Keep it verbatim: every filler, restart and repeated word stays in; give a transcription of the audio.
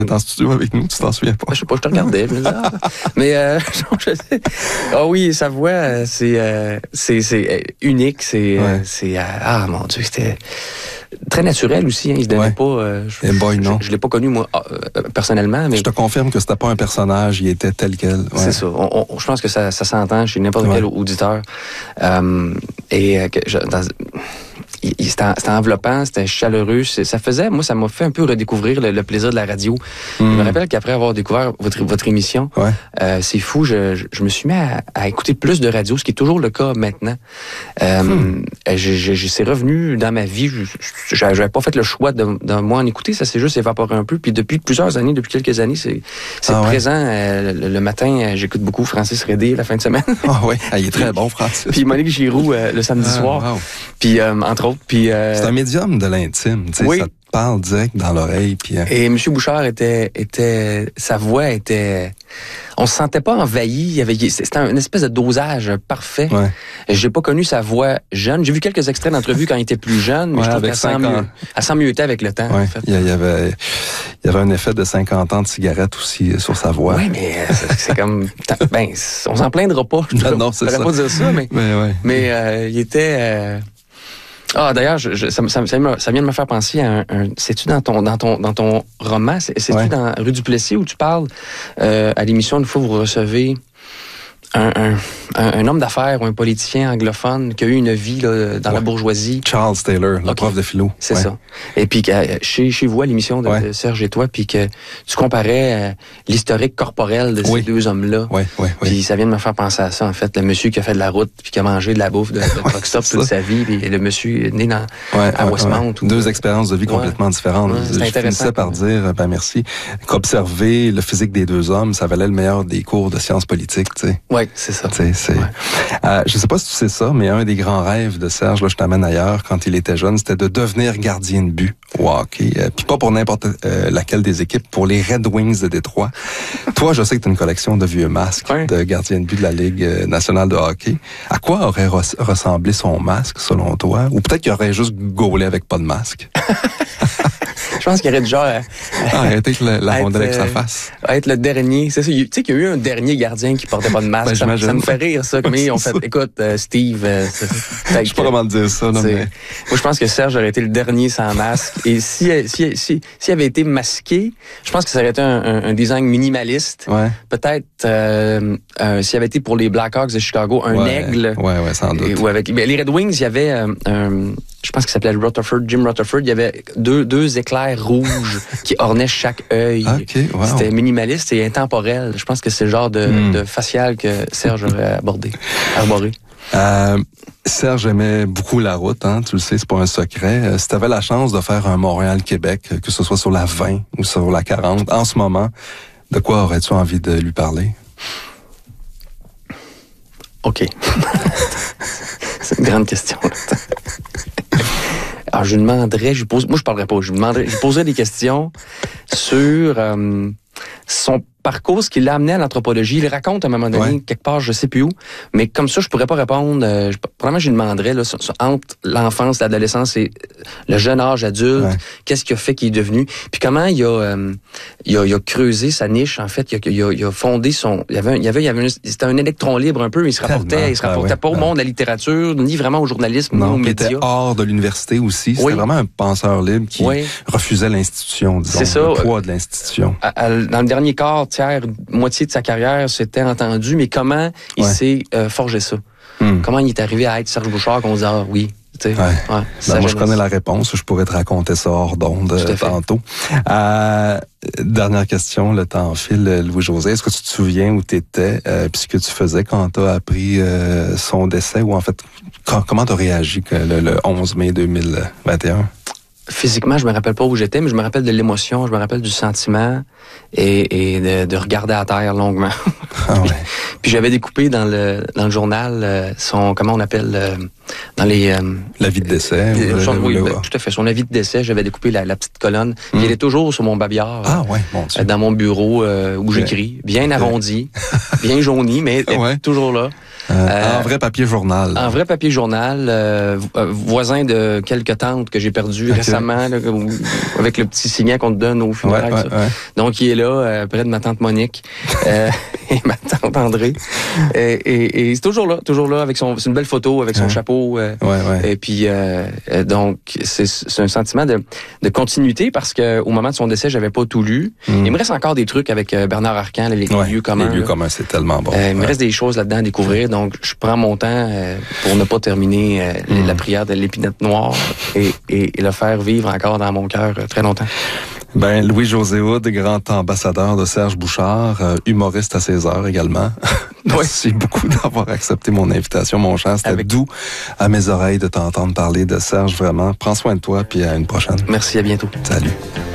dans le studio avec nous, tu t'en souviens pas? Je sais pas, je te regardais, je me disais, ah. Mais, euh, je sais. Ah oui, sa voix, c'est, euh, c'est, c'est unique, c'est, ouais. euh, c'est, euh, ah mon Dieu, c'était très naturel aussi, hein. Il se donnait ouais. pas, euh, je, Et boy, non. je, je l'ai pas connu, moi, euh, personnellement, mais. Je te confirme que c'était pas un personnage, il était tel quel. Ouais. C'est ça. On, on, je pense que ça, ça s'entend chez n'importe ouais. quel auditeur. Euh, et, euh, que je, dans, C'était, c'était enveloppant, c'était chaleureux. Ça faisait, moi, ça m'a fait un peu redécouvrir le, le plaisir de la radio. Mm. Je me rappelle qu'après avoir découvert votre, votre émission, ouais. euh, c'est fou, je, je, je me suis mis à, à écouter plus de radio, ce qui est toujours le cas maintenant. Euh, mm. je, je, je, c'est revenu dans ma vie. Je, je, j'avais pas fait le choix de, de moi en écouter, ça s'est juste évaporé un peu. Puis depuis plusieurs années, depuis quelques années, c'est, c'est ah, présent. Ouais. Euh, le, le matin, j'écoute beaucoup Francis Redé la fin de semaine. Ah oui, ah, il est très bon, Francis. Puis Monique Giroux euh, le samedi ah, soir. Wow. Puis euh, entre autres. Puis, euh, c'est un médium de l'intime, tu sais, oui. Ça te parle direct dans l'oreille. Puis, euh... Et M. Bouchard était, était, sa voix était, on se sentait pas envahi. Il y avait, c'était une espèce de dosage parfait. Ouais. J'ai pas connu sa voix jeune. J'ai vu quelques extraits d'entrevues quand il était plus jeune, mais ouais, je trouve qu'elle sent mieux, elle sent mieux avec le temps. Ouais. En fait. Il y avait, il y avait un effet de cinquante ans de cigarette aussi sur sa voix. Oui, mais c'est, c'est comme, ben, on s'en plaindra pas. Je non, non, c'est ça. Je pourrais pas dire ça, mais, mais, ouais. mais euh, il était. Euh, Ah, d'ailleurs, je, je, ça, ça, ça vient de me faire penser à un, un sais-tu dans ton, dans ton, dans ton roman, c'est, c'est-tu ouais. dans Rue du Plessis où tu parles, euh, à l'émission, une fois vous recevez un, un, un, un homme d'affaires ou un politicien anglophone qui a eu une vie là, dans ouais. la bourgeoisie. Charles Taylor, le okay. prof de philo. C'est ouais. ça. Et puis euh, chez, chez vous, à l'émission de, ouais. de Serge et toi, puis que tu comparais euh, l'historique corporel de ces oui. deux hommes-là. Oui, oui, oui. Puis ça vient de me faire penser à ça, en fait. Le monsieur qui a fait de la route, puis qui a mangé de la bouffe de, de ouais, truck stop toute sa vie, puis le monsieur né dans, ouais, à ouais, Westmount. Ouais. Ou... Deux expériences de vie ouais. complètement différentes. Ouais, c'est Je finissais par dire, ben merci, qu'observer le physique des deux hommes, ça valait le meilleur des cours de sciences politiques, tu sais. Oui, c'est ça. T'sais, c'est... Ouais. Euh, je sais pas si tu sais ça, mais un des grands rêves de Serge, là, je t'amène ailleurs, quand il était jeune, c'était de devenir gardien de but au hockey. Euh, Puis pas pour n'importe euh, laquelle des équipes, pour les Red Wings de Détroit. Toi, je sais que tu as une collection de vieux masques ouais. de gardien de but de la Ligue nationale de hockey. À quoi aurait res- ressemblé son masque, selon toi? Ou peut-être qu'il aurait juste gaulé avec pas de masque? Je pense qu'il aurait déjà... Euh, ah, arrêter la, la rondelle avec sa euh, face. Être le dernier. C'est ça. Tu sais qu'il y a eu un dernier gardien qui portait pas de masque. Ben, ça, ça me fait rire, ça. Comme ils ont fait, écoute, euh, Steve... Euh, je sais pas comment te dire ça. Non, mais... Moi, je pense que Serge aurait été le dernier sans masque. Et si, si, si, s'il avait été masqué, je pense que ça aurait été un, un, un design minimaliste. Ouais. Peut-être, euh, euh, s'il avait été pour les Blackhawks de Chicago, un ouais. aigle. Ouais, ouais, sans doute. Et, ou avec, ben, les Red Wings, il y avait... Euh, un, je pense qu'il s'appelait Rutherford, Jim Rutherford. Il y avait deux, deux éclairs rouges qui ornaient chaque œil. Okay, wow. C'était minimaliste et intemporel. Je pense que c'est le genre de, mm. de facial que Serge aurait abordé, arboré. Euh, Serge aimait beaucoup la route, hein, tu le sais, c'est pas un secret. Si tu avais la chance de faire un Montréal-Québec, que ce soit sur la vingt ou sur la quarante, en ce moment, de quoi aurais-tu envie de lui parler? OK. C'est une grande question. Alors, je lui demanderais, je pose, moi, je parlerais pas, je lui demanderais, je poserais des questions sur euh, son parcours, ce qui l'a amené à l'anthropologie. Il raconte à un moment donné, ouais. quelque part, je sais plus où, mais comme ça, je pourrais pas répondre. Euh, je, probablement, je lui demanderais, là, sur, sur, entre l'enfance, l'adolescence et le jeune âge adulte, ouais. qu'est-ce qui a fait qu'il est devenu, puis comment il a, euh, il a, il a creusé sa niche, en fait, il a, il a, il a fondé son, il y avait, il y avait, il y avait une, c'était un électron libre un peu, il se rapportait, Tellement. il se rapportait ah, pas ouais. au monde de la littérature, ni vraiment au journalisme, non, ni aux il médias. était hors de l'université aussi, c'était oui. vraiment un penseur libre qui oui. refusait l'institution, disons, C'est ça. le poids de l'institution. À, à, dans le dernier quart, tiers, moitié de sa carrière, c'était entendu, mais comment il ouais. s'est euh, forgé ça? Hmm. Comment il est arrivé à être Serge Bouchard qu'on se dit, ah oui, tu sais. Ouais. Ouais, ben, moi, je connais la réponse, je pourrais te raconter ça hors d'onde tantôt. Euh, dernière question, le temps file, Louis-José. Est-ce que tu te souviens où tu étais, euh, puis ce que tu faisais quand tu as appris euh, son décès, ou en fait, quand, comment tu as réagi que le, le onze mai deux mille vingt et un? Physiquement, je me rappelle pas où j'étais, mais je me rappelle de l'émotion, je me rappelle du sentiment et, et de, de regarder à terre longuement. Ah ouais. puis, puis j'avais découpé dans le dans le journal euh, son, comment on appelle, euh, dans les... Euh, L'avis de décès. Euh, son, oui, le... ben, tout à fait. Son avis de décès, j'avais découpé la, la petite colonne. Mm. Il est toujours sur mon babillard. Ah ouais, mon Dieu. Dans mon bureau euh, où j'écris. Bien arrondi, bien jauni, mais ouais. toujours là. Euh, euh, en vrai papier journal. En vrai papier journal, euh, voisin de quelques tantes que j'ai perdues okay. récemment, là, avec le petit signet qu'on te donne au funérailles. Ouais, ouais, ouais. Donc, il est là, euh, près de ma tante Monique euh, et ma tante André. Et, et, et c'est toujours là, toujours là, avec son, c'est une belle photo, avec son ouais. chapeau. Euh, ouais, ouais. Et puis, euh, donc, c'est, c'est un sentiment de, de continuité parce que au moment de son décès, j'avais pas tout lu. Mm. Il me reste encore des trucs avec Bernard Arcan, les, les ouais, lieux communs. Les lieux communs, c'est tellement bon. Euh, il me ouais. reste des choses là-dedans à découvrir. Donc, je prends mon temps euh, pour ne pas terminer euh, mm. la prière de l'épinette noire et, et, et le faire vivre encore dans mon cœur euh, très longtemps. Ben, Louis-José Hood, grand ambassadeur de Serge Bouchard, euh, humoriste à ses heures également. Merci beaucoup d'avoir accepté mon invitation, mon cher. C'était Avec... doux à mes oreilles de t'entendre parler de Serge, vraiment. Prends soin de toi, puis à une prochaine. Merci, à bientôt. Salut.